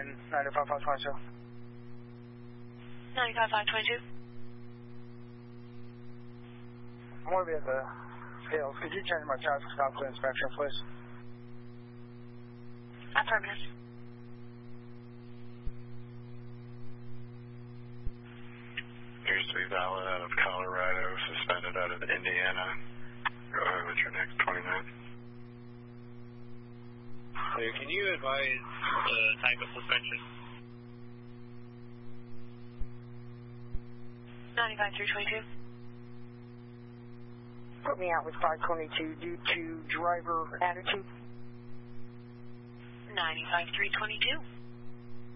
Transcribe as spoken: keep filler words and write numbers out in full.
and ninety-five five twenty-two. ninety-five five twenty-two. I'm going to be at the scales. Could you change my traffic stop to inspection, please? Affirmative. Appears to be valid out of Colorado, suspended out of Indiana. Go ahead with your next twenty-nine. So can you advise the type of suspension? ninety-five three twenty-two. Put me out with five twenty-two due to driver attitude. ninety-five three twenty-two.